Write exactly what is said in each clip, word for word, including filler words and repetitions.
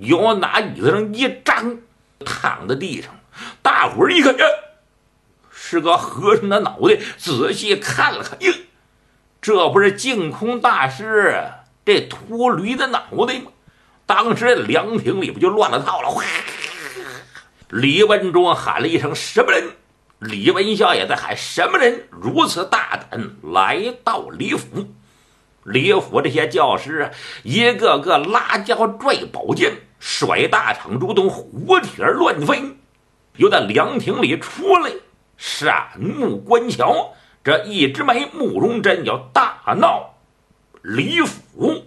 由拿椅子上一张，躺在地上。大伙儿一看，呀，是个和尚的脑袋。仔细看了看，呀，这不是净空大师这秃驴的脑袋吗？当时凉亭里不就乱了套了。李文忠喊了一声什么人，李文孝也在喊什么人，如此大胆来到李府。李府这些教师啊，一个个拉脚拽宝剑，甩大场如同火铁乱飞，由那凉亭里出来，闪目观瞧。这一枝梅、慕容真要大闹李府。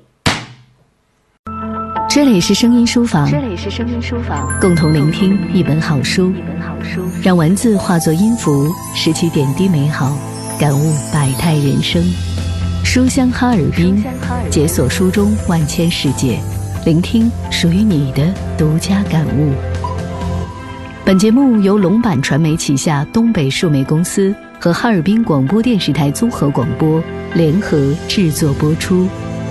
这里是声音书房，这里是声音书房，共同聆听一本好书，一本好书，让文字化作音符，拾起点滴美好，感悟百态人生。书香哈尔滨，解锁书中万千世界，聆听属于你的独家感悟。本节目由龙版传媒旗下东北数媒公司和哈尔滨广播电视台综合广播联合制作播出。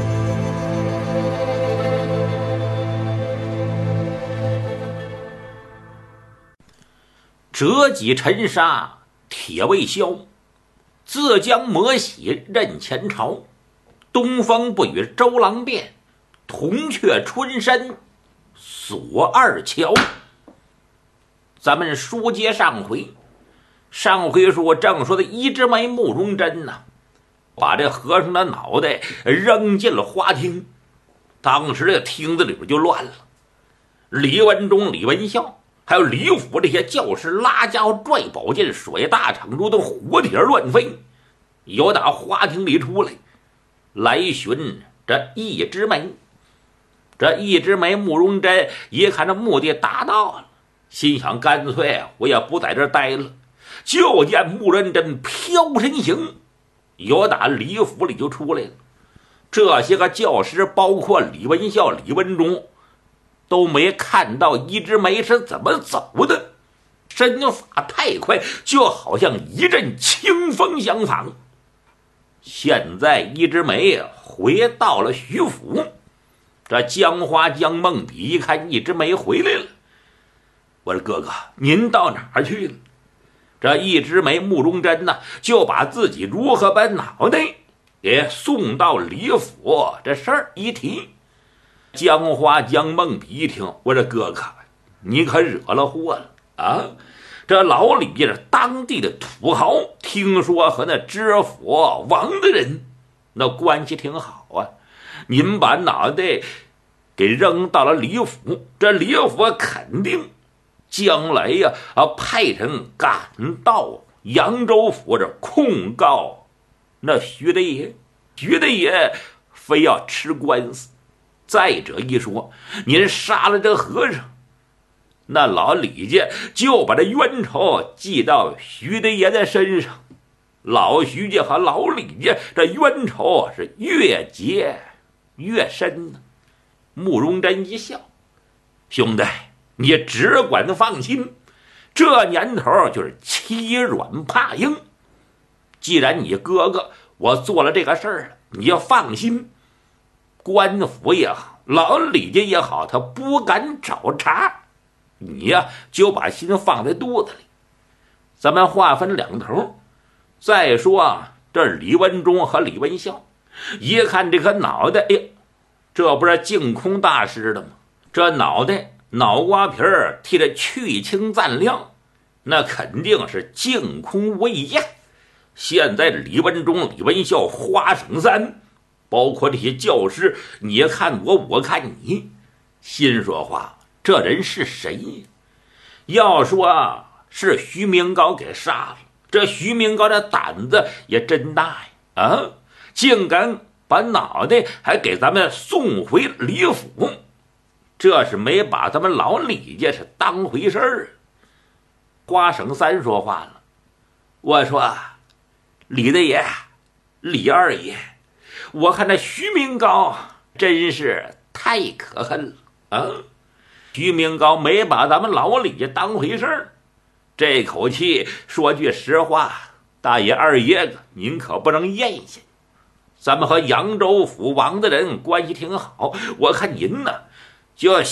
折戟沉沙铁未销，自将磨洗任前朝。东风不与周郎便，铜雀春深锁二乔。咱们书接上回，上回说正说的一枝梅、慕容真呐，把这和尚的脑袋扔进了花厅。当时这厅子里边就乱了，李文忠、李文孝还有李府这些教师拉家伙拽宝剑，甩大场如同火铁乱飞，由打花厅里出来，来寻这一枝梅。这一枝梅、慕容真一看这目的达到了，心想干脆我也不在这儿待了。就见慕容真飘身行，由打李府里就出来了。这些个教师包括李文孝、李文忠都没看到一枝梅是怎么走的，身法太快，就好像一阵清风相仿。现在一枝梅回到了徐府，这江花、江梦比一看一枝梅回来了，我说哥哥您到哪儿去了？这一枝梅、慕容真呢，就把自己如何把脑袋也送到李府这事儿一提。江花、江梦比一听，我说哥哥你可惹了祸了啊！这老李家是当地的土豪，听说和那知府王的人那关系挺好啊，您把脑袋给扔到了李府，这李府肯定将来呀啊派人赶到扬州府这控告那徐德爷，徐德爷非要吃官司。再者一说，您杀了这和尚，那老李家就把这冤仇记到徐德爷的身上，老徐家和老李家这冤仇是越结越深呢。慕容真一笑，兄弟你只管放心，这年头就是欺软怕硬，既然你哥哥我做了这个事儿了，你要放心，官府也好，老李家也好，他不敢找茬，你呀就把心放在肚子里。咱们话分两头，再说啊，这李文忠和李文孝一看这个脑袋，哎，这不是净空大师的吗？这脑袋脑瓜皮儿替着去青暂亮，那肯定是净空未见。现在李文忠、李文孝、花省三，包括这些教师，你看我，我看你，心说话，这人是谁？要说是徐明高给杀了，这徐明高这胆子也真大呀！啊，竟敢把脑袋还给咱们送回李府，这是没把咱们老李家是当回事儿。花省三说话了，我说李大爷、李二爷，我看那徐明高真是太可恨了啊！徐明高没把咱们老李家当回事儿，这口气说句实话，大爷二爷您可不能咽下。咱们和扬州府王的人关系挺好，我看您呢就